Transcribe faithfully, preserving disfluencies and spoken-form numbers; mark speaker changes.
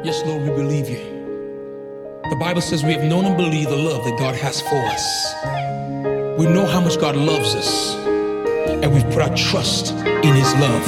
Speaker 1: Yes, Lord, we believe you. The Bible says we have known and believed the love that God has for us. We know how much God loves us, and we've put our trust in his love.